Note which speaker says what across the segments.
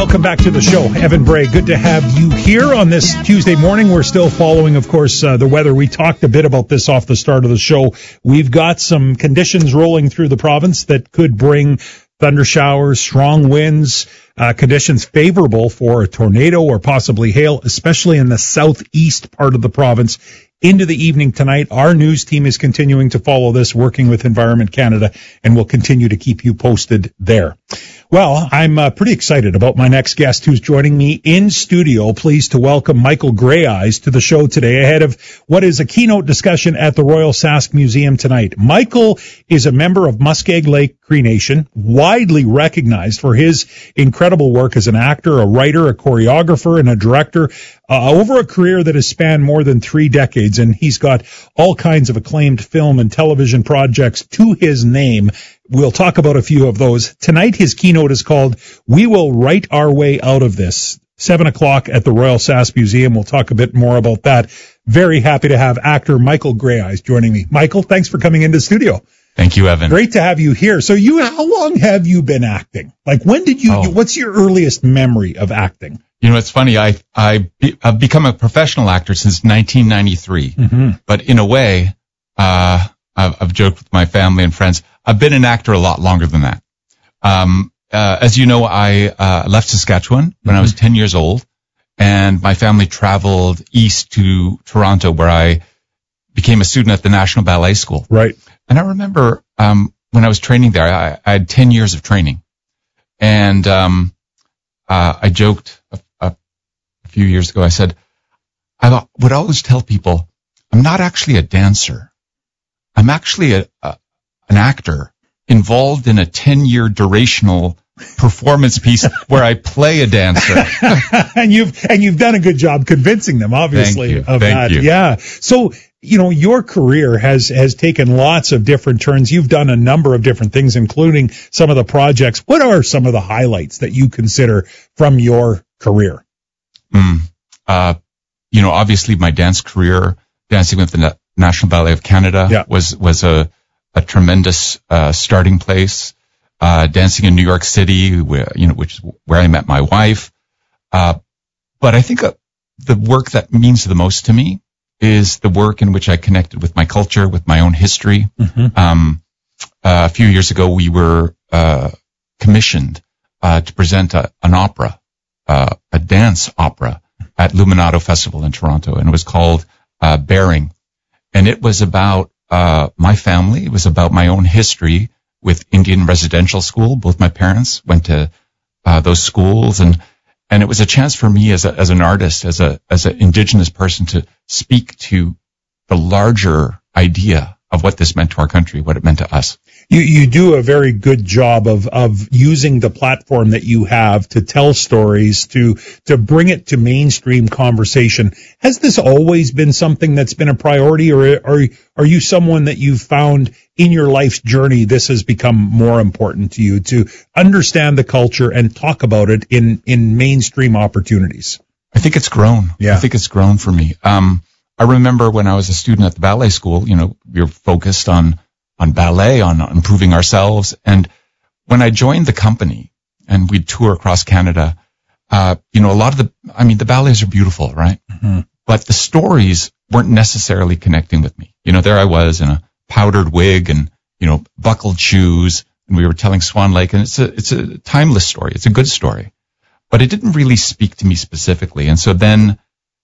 Speaker 1: Welcome back to the show. Evan Bray, good to have you here on this Tuesday morning. We're still following, of course, the weather. We talked a bit about this off the start of the show. We've got some conditions rolling through the province that could bring thunder showers, strong winds, conditions favorable for a tornado or possibly hail, especially in the southeast part of the province. Into the evening tonight, our news team is continuing to follow this, working with Environment Canada, and we'll continue to keep you posted there. Well, I'm pretty excited about my next guest who's joining me in studio. Pleased to welcome Michael Greyeyes to the show today ahead of what is a keynote discussion at the Royal Sask Museum tonight. Michael is a member of Muskeg Lake Cree Nation, widely recognized for his incredible work as an actor, a writer, a choreographer, and a director over a career that has spanned more than 3 decades, and he's got all kinds of acclaimed film and television projects to his name. We'll talk about a few of those. Tonight, his keynote is called We Will Write Our Way Out of This, 7 o'clock at the Royal Sask Museum. We'll talk a bit more about that. Very happy to have actor Michael Greyeyes joining me. Michael, thanks for coming into the studio.
Speaker 2: Thank you, Evan.
Speaker 1: Great to have you here. So how long have you been acting? Like, when did what's your earliest memory of acting?
Speaker 2: You know, it's funny. I've become a professional actor since 1993. Mm-hmm. But in a way, I've joked with my family and friends, I've been an actor a lot longer than that. As you know, I left Saskatchewan when I was 10 years old, and my family traveled east to Toronto, where I became a student at the National Ballet School.
Speaker 1: Right.
Speaker 2: And I remember when I was training there, I had 10 years of training. And I joked a few years ago, I said, I would always tell people, I'm not actually a dancer. I'm actually an actor involved in a 10-year durational performance piece where I play a dancer.
Speaker 1: and you've done a good job convincing them, obviously,
Speaker 2: Thank you.
Speaker 1: Yeah. So, you know, your career has taken lots of different turns. You've done a number of different things, including some of the projects. What are some of the highlights that you consider from your career?
Speaker 2: You know, obviously my dance career, dancing with the National Ballet of Canada, was a tremendous starting place. Dancing in New York City, which is where I met my wife. But I think the work that means the most to me is the work in which I connected with my culture, with my own history. Mm-hmm. A few years ago, we were commissioned to present an opera, a dance opera at Luminato Festival in Toronto, and it was called Bearing. And it was about my family. It was about my own history with Indian residential school. Both my parents went to those schools, and it was a chance for me as an artist, as an Indigenous person, to speak to the larger idea of what this meant to our country, what it meant to us.
Speaker 1: You do a very good job of using the platform that you have to tell stories, to bring it to mainstream conversation. Has this always been something that's been a priority, or are you someone that you've found in your life's journey this has become more important to you, to understand the culture and talk about it in mainstream opportunities?
Speaker 2: I think it's grown.
Speaker 1: Yeah.
Speaker 2: I think it's grown for me. I remember when I was a student at the ballet school, you know, we were focused on ballet, on improving ourselves. And when I joined the company and we'd tour across Canada, you know, the ballets are beautiful, right? Mm-hmm. But the stories weren't necessarily connecting with me. You know, there I was in a powdered wig and, you know, buckled shoes, and we were telling Swan Lake, and it's a timeless story. It's a good story, but it didn't really speak to me specifically. And so then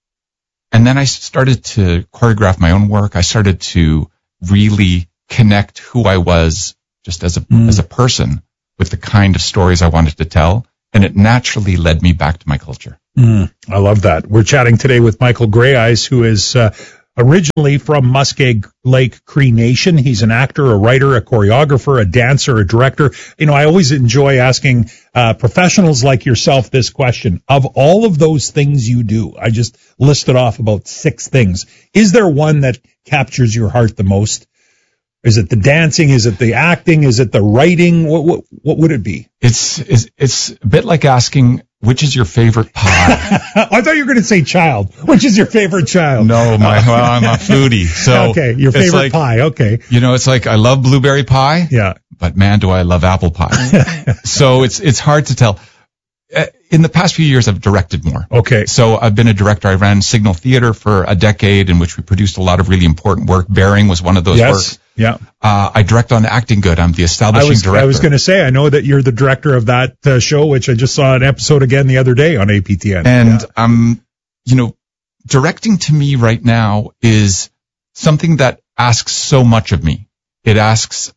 Speaker 2: I started to choreograph my own work. I started to really connect who I was just as a person with the kind of stories I wanted to tell. And it naturally led me back to my culture.
Speaker 1: I love that. We're chatting today with Michael Greyeyes, who is originally from Muskeg Lake Cree Nation. He's an actor, a writer, a choreographer, a dancer, a director. You know, I always enjoy asking professionals like yourself this question. Of all of those things you do, I just listed off about 6 things. Is there one that captures your heart the most? Is it the dancing? Is it the acting? Is it the writing? What would it be?
Speaker 2: It's a bit like asking, which is your favorite pie?
Speaker 1: I thought you were going to say child. Which is your favorite child?
Speaker 2: No, I'm a foodie. So
Speaker 1: okay, your favorite pie. Okay.
Speaker 2: You know, it's like I love blueberry pie.
Speaker 1: Yeah.
Speaker 2: But man, do I love apple pie. So it's hard to tell. in the past few years, I've directed more.
Speaker 1: Okay.
Speaker 2: So I've been a director. I ran Signal Theatre for a decade, in which we produced a lot of really important work. Bearing was one of those works.
Speaker 1: Yeah.
Speaker 2: I direct on Acting Good. I'm the establishing director.
Speaker 1: I was going to say, I know that you're the director of that show, which I just saw an episode again the other day on APTN.
Speaker 2: And, directing to me right now is something that asks so much of me. It asks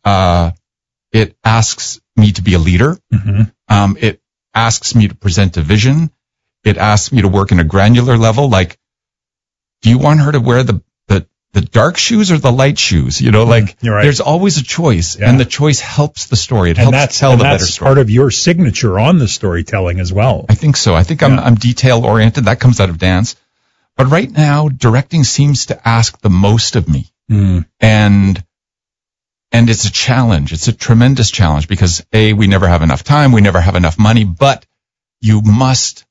Speaker 2: me to be a leader. Mm-hmm. It asks me to present a vision. It asks me to work in a granular level. Like, do you want her to wear the dark shoes or the light shoes? Right. There's always a choice, and the choice helps the story. It helps tell the better story.
Speaker 1: Part of your signature on the storytelling as well.
Speaker 2: I think so. I think I'm detail oriented. That comes out of dance. But right now, directing seems to ask the most of me. Mm. And it's a challenge. It's a tremendous challenge because we never have enough time. We never have enough money, but you must,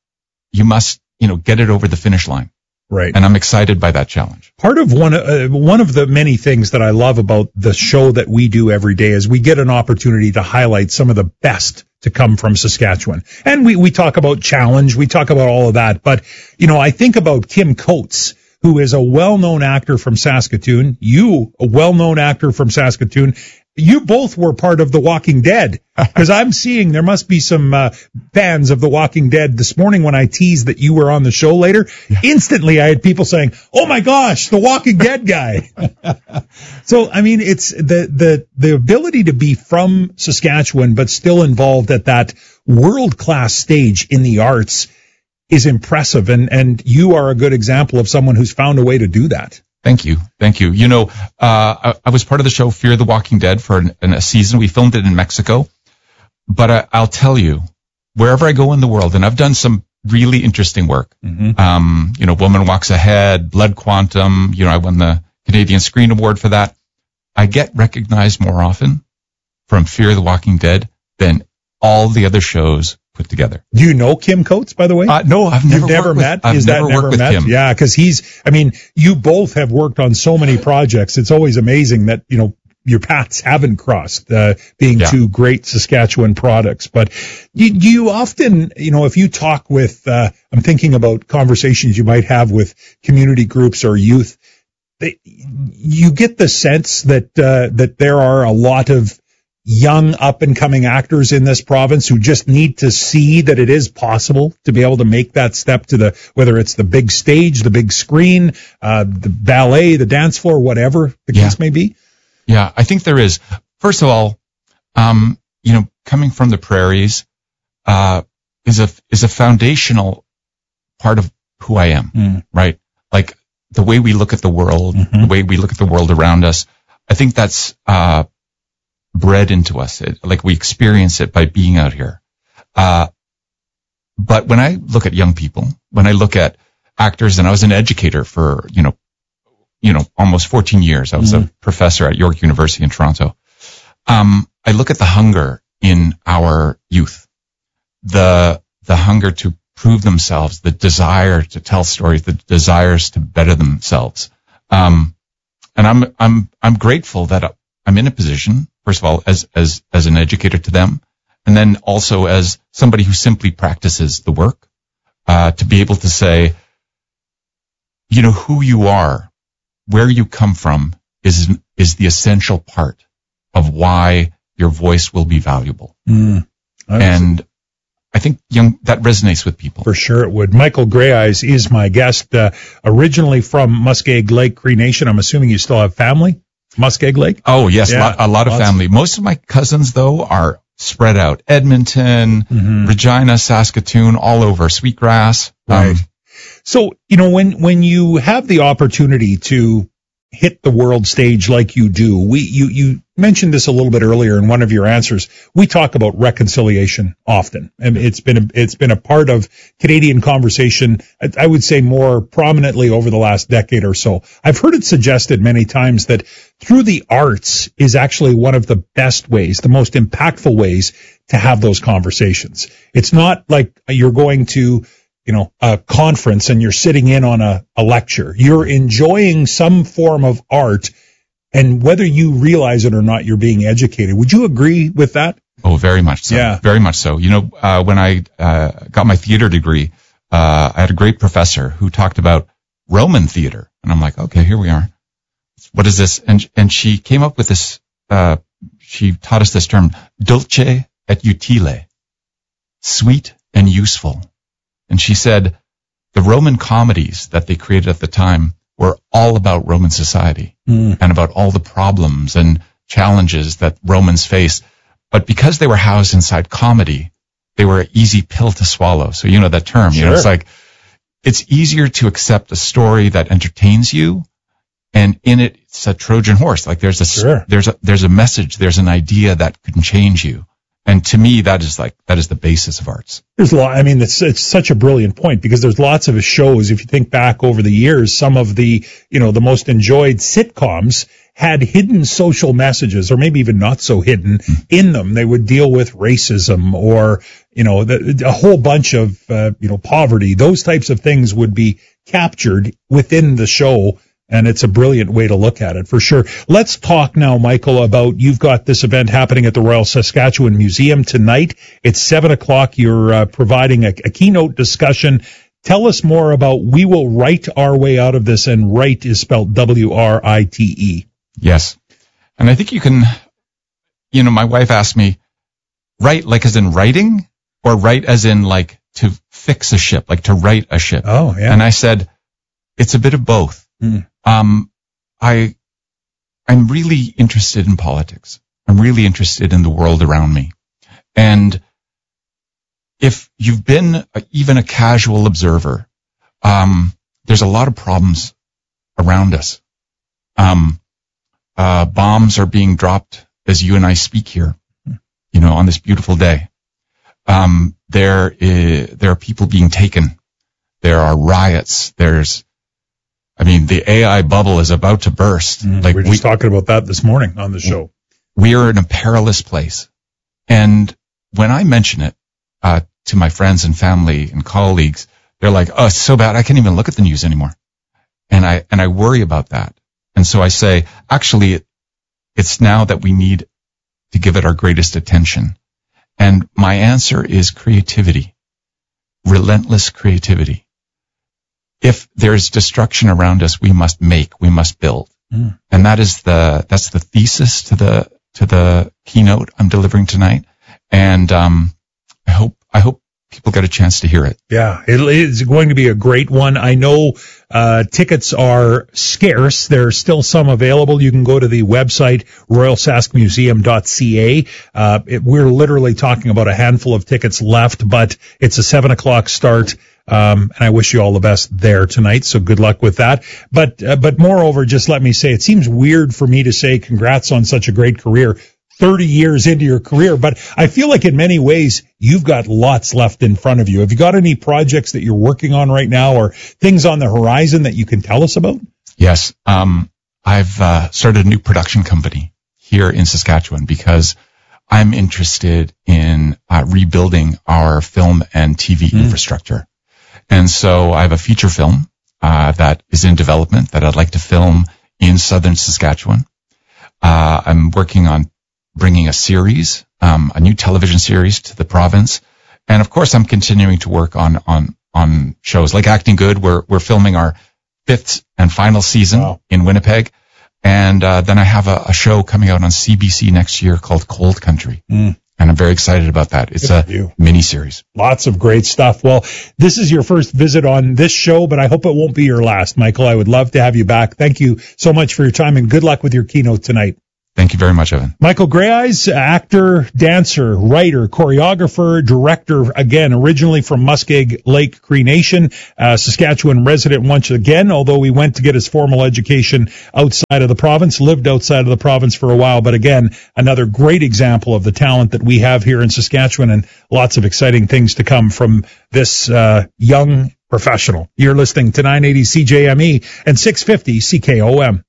Speaker 2: get it over the finish line.
Speaker 1: Right.
Speaker 2: And I'm excited by that challenge.
Speaker 1: Part of one of the many things that I love about the show that we do every day is we get an opportunity to highlight some of the best to come from Saskatchewan. And we talk about challenge. We talk about all of that. But, I think about Kim Coates, who is a well-known actor from Saskatoon. You, a well-known actor from Saskatoon. You both were part of The Walking Dead, because I'm seeing there must be some fans of The Walking Dead. This morning when I teased that you were on the show later, instantly I had people saying, "Oh my gosh, The Walking Dead guy." So, I mean, it's the ability to be from Saskatchewan but still involved at that world-class stage in the arts is impressive, and you are a good example of someone who's found a way to do that.
Speaker 2: Thank you. I was part of the show Fear the Walking Dead for a season. We filmed it in Mexico. But I'll tell you, wherever I go in the world, and I've done some really interesting work. Mm-hmm. Woman Walks Ahead, Blood Quantum, I won the Canadian Screen Award for that. I get recognized more often from Fear the Walking Dead than all the other shows put together.
Speaker 1: Do you know Kim Coates, by the way?
Speaker 2: No, I've never
Speaker 1: met.
Speaker 2: I've never worked with him.
Speaker 1: Yeah, because you both have worked on so many projects. It's always amazing that, your paths haven't crossed, being two great Saskatchewan products. But you often, if you talk with, I'm thinking about conversations you might have with community groups or youth, you get the sense that there are a lot of young up-and-coming actors in this province who just need to see that it is possible to be able to make that step to whether it's the big stage, the big screen, the ballet, the dance floor, whatever the case may be.
Speaker 2: Yeah, I think there is. First of all, coming from the prairies is a foundational part of who I am, right? Like the way we look at the world, the way we look at the world around us. I think that's bred into us. Like we experience it by being out here. But when I look at young people, when I look at actors, and I was an educator for, almost 14 years. I was a professor at York University in Toronto. I look at the hunger in our youth, the hunger to prove themselves, the desire to tell stories, the desires to better themselves. And I'm grateful that I'm in a position, first of all, as an educator to them, and then also as somebody who simply practices the work, to be able to say, who you are, where you come from is the essential part of why your voice will be valuable. And I think that resonates with people.
Speaker 1: For sure it would. Michael Greyeyes is my guest, originally from Muskeg Lake Cree Nation. I'm assuming you still have family? Muskeg Lake?
Speaker 2: Oh, yes, a lot of family. Most of my cousins, though, are spread out. Edmonton, Regina, Saskatoon, all over, Sweetgrass.
Speaker 1: Right. So, when you have the opportunity to hit the world stage like you do, you mentioned this a little bit earlier in one of your answers. We talk about reconciliation often, and it's been a part of Canadian conversation, I would say more prominently over the last decade or so. I've heard it suggested many times that through the arts is actually one of the best ways, the most impactful ways to have those conversations. It's not like you're going to a conference and you're sitting in on a lecture. You're enjoying some form of art, and whether you realize it or not, you're being educated. Would you agree with that?
Speaker 2: Oh, very much so.
Speaker 1: Yeah.
Speaker 2: Very much so. You know, when I got my theater degree, I had a great professor who talked about Roman theater. And I'm like, okay, here we are. What is this? And she came up with this, she taught us this term, dulce et utile, sweet and useful. And she said the Roman comedies that they created at the time were all about Roman society and about all the problems and challenges that Romans face. But because they were housed inside comedy, they were an easy pill to swallow. So you know that term,
Speaker 1: Sure.
Speaker 2: You know, it's like, it's easier to accept a story that entertains you, and in it, it's a Trojan horse. Like there's a message, there's an idea that can change you. And to me, that is the basis of arts.
Speaker 1: There's a lot. I mean, it's such a brilliant point, because there's lots of shows. If you think back over the years, some of the, the most enjoyed sitcoms had hidden social messages, or maybe even not so hidden in them. They would deal with racism or, a whole bunch of, poverty. Those types of things would be captured within the show. And it's a brilliant way to look at it, for sure. Let's talk now, Michael, about, you've got this event happening at the Royal Saskatchewan Museum tonight. It's 7:00. You're providing a keynote discussion. Tell us more about We Will Write Our Way Out of This, and write is spelled W-R-I-T-E.
Speaker 2: Yes. And I think you can, my wife asked me, write like as in writing, or write as in like to fix a ship, like to write a ship?
Speaker 1: Oh, yeah.
Speaker 2: And I said, it's a bit of both. I'm really interested in politics. I'm really interested in the world around me. And if you've been even a casual observer, there's a lot of problems around us. Bombs are being dropped as you and I speak here, on this beautiful day. There are people being taken. There are riots. The AI bubble is about to burst.
Speaker 1: We were just talking about that this morning on the show.
Speaker 2: We are in a perilous place. And when I mention it to my friends and family and colleagues, they're like, oh, it's so bad, I can't even look at the news anymore. And I worry about that. And so I say, actually, it's now that we need to give it our greatest attention. And my answer is creativity, relentless creativity. If there's destruction around us, we must build. And that's the thesis to the keynote I'm delivering tonight. And, I hope people get a chance to hear it.
Speaker 1: Yeah, it is going to be a great one. I know, tickets are scarce. There's still some available. You can go to the website, royalsaskmuseum.ca. We're literally talking about a handful of tickets left, but it's a 7:00 start. And I wish you all the best there tonight. So good luck with that. But moreover, just let me say, it seems weird for me to say congrats on such a great career 30 years into your career, but I feel like in many ways you've got lots left in front of you. Have you got any projects that you're working on right now, or things on the horizon that you can tell us about?
Speaker 2: Yes. I've started a new production company here in Saskatchewan because I'm interested in rebuilding our film and TV infrastructure. And so I have a feature film that is in development that I'd like to film in southern Saskatchewan. I'm working on bringing a series, a new television series to the province. And of course, I'm continuing to work on shows like Acting Good. We're filming our 5th and final season in Winnipeg. And then I have a show coming out on CBC next year called Cold Country. And I'm very excited about that. It's a mini-series.
Speaker 1: Lots of great stuff. Well, this is your first visit on this show, but I hope it won't be your last, Michael. I would love to have you back. Thank you so much for your time, and good luck with your keynote tonight.
Speaker 2: Thank you very much, Evan.
Speaker 1: Michael Greyeyes, actor, dancer, writer, choreographer, director, again, originally from Muskeg Lake Cree Nation, Saskatchewan resident once again, although he went to get his formal education outside of the province, lived outside of the province for a while, but again, another great example of the talent that we have here in Saskatchewan, and lots of exciting things to come from this young professional. You're listening to 980 CJME and 650 CKOM.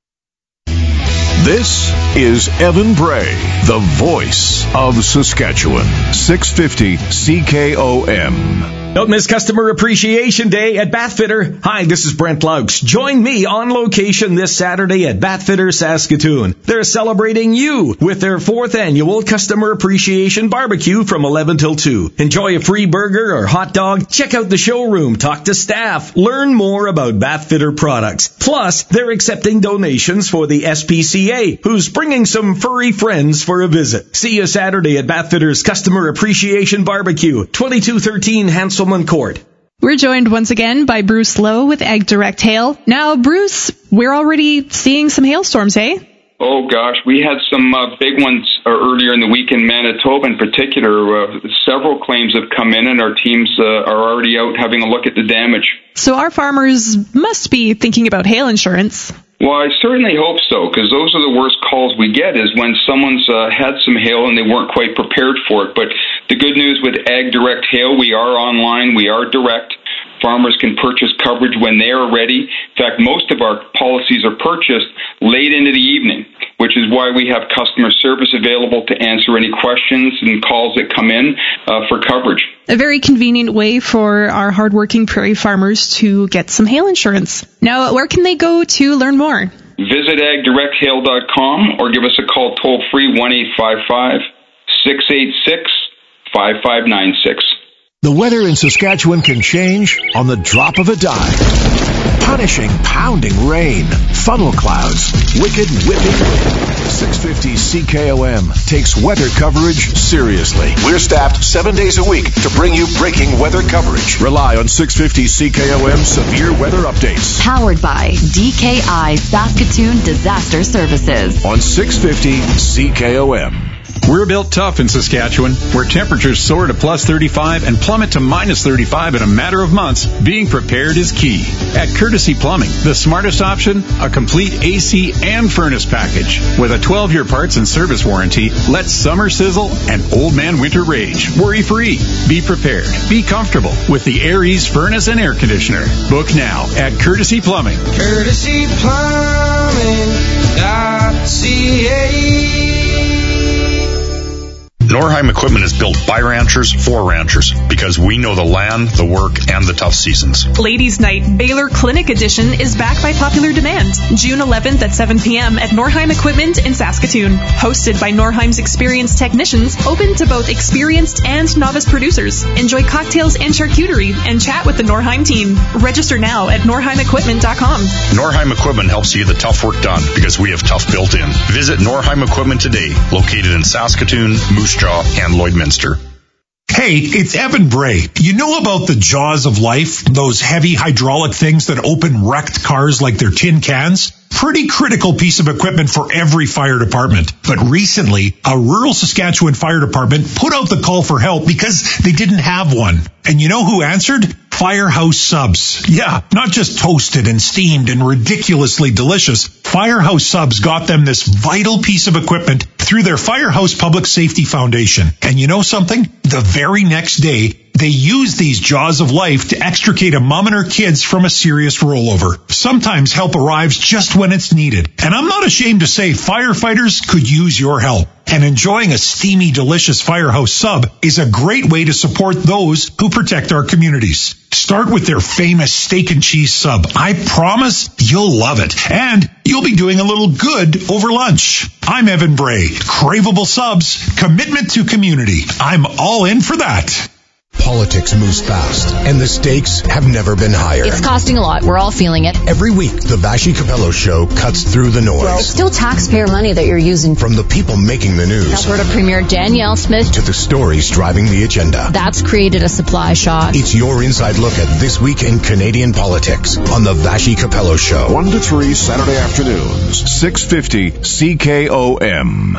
Speaker 3: This is Evan Bray, the voice of Saskatchewan. 650 CKOM.
Speaker 4: Don't miss Customer Appreciation Day at Bathfitter. Hi, this is Brent Laux. Join me on location this Saturday at Bathfitter, Saskatoon. They're celebrating you with their 4th annual Customer Appreciation Barbecue from 11 till 2. Enjoy a free burger or hot dog. Check out the showroom. Talk to staff. Learn more about Bathfitter products. Plus, they're accepting donations for the SPCA, who's bringing some furry friends for a visit. See you Saturday at Bathfitter's Customer Appreciation Barbecue, 2213 Hanselman Court.
Speaker 5: We're joined once again by Bruce Lowe with Ag Direct Hail. Now, Bruce, we're already seeing some hailstorms, eh?
Speaker 6: Oh, gosh. We had some big ones earlier in the week in Manitoba in particular. Several claims have come in, and our teams are already out having a look at the damage.
Speaker 5: So our farmers must be thinking about hail insurance.
Speaker 6: Well, I certainly hope so, because those are the worst calls we get is when someone's had some hail and they weren't quite prepared for it. But the good news with Ag Direct Hail, we are online, we are direct. Farmers can purchase coverage when they are ready. In fact, most of our policies are purchased late into the evening, which is why we have customer service available to answer any questions and calls that come in for coverage.
Speaker 5: A very convenient way for our hardworking prairie farmers to get some hail insurance. Now, where can they go to learn more?
Speaker 6: Visit agdirecthail.com or give us a call toll-free 1-855-686-5596.
Speaker 3: The weather in Saskatchewan can change on the drop of a dime. Punishing, pounding rain, funnel clouds, wicked whipping wind. 650 CKOM takes weather coverage seriously. We're staffed 7 days a week to bring you breaking weather coverage. Rely on 650 CKOM severe weather updates.
Speaker 7: Powered by DKI Saskatoon Disaster Services.
Speaker 3: On 650 CKOM.
Speaker 8: We're built tough in Saskatchewan, where temperatures soar to plus 35 and plummet to minus 35 in a matter of months. Being prepared is key. At Courtesy Plumbing, the smartest option, a complete AC and furnace package. With a 12-year parts and service warranty, let summer sizzle and old man winter rage. Worry-free. Be prepared. Be comfortable with the Air Ease furnace and air conditioner. Book now at Courtesy Plumbing.
Speaker 9: CourtesyPlumbing.ca. Norheim Equipment is built by ranchers for ranchers because we know the land, the work, and the tough seasons.
Speaker 5: Ladies' Night Baylor Clinic Edition is back by popular demand. June 11th at 7 p.m. at Norheim Equipment in Saskatoon. Hosted by Norheim's experienced technicians, open to both experienced and novice producers. Enjoy cocktails and charcuterie and chat with the Norheim team. Register now at norheimequipment.com.
Speaker 9: Norheim Equipment helps you get the tough work done because we have tough built in. Visit Norheim Equipment today, located in Saskatoon, Moose Jaw, and Lloydminster.
Speaker 1: Hey, it's Evan Bray. You know about the jaws of life? Those heavy hydraulic things that open wrecked cars like they're tin cans? Pretty critical piece of equipment for every fire department. But recently, a rural Saskatchewan fire department put out the call for help because they didn't have one. And you know who answered? Firehouse Subs. Yeah, not just toasted and steamed and ridiculously delicious. Firehouse Subs got them this vital piece of equipment through their Firehouse Public Safety Foundation. And you know something? The very next day, they use these jaws of life to extricate a mom and her kids from a serious rollover. Sometimes help arrives just when it's needed. And I'm not ashamed to say firefighters could use your help. And enjoying a steamy, delicious Firehouse Sub is a great way to support those who protect our communities. Start with their famous steak and cheese sub. I promise you'll love it. And you'll be doing a little good over lunch. I'm Evan Bray. Craveable subs, commitment to community. I'm all in for that.
Speaker 10: Politics moves fast, and the stakes have never been higher.
Speaker 7: It's costing a lot. We're all feeling it.
Speaker 10: Every week, the Vassy Capello Show cuts through the noise.
Speaker 7: Well, it's still taxpayer money that you're using.
Speaker 10: From the people making the news.
Speaker 7: Alberta Premier Danielle Smith.
Speaker 10: To the stories driving the agenda.
Speaker 7: That's created a supply shock.
Speaker 10: It's your inside look at this week in Canadian politics on the Vassy Capello Show.
Speaker 3: 1 to 3 Saturday afternoons, 650 CKOM.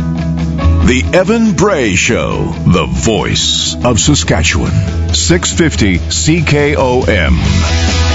Speaker 3: The Evan Bray Show, the voice of Saskatchewan. 650 CKOM.